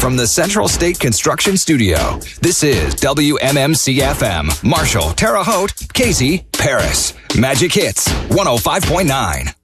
From the Central State Construction Studio, this is WMMC-FM. Marshall, Terre Haute, Casey, Paris. Magic Hits 105.9.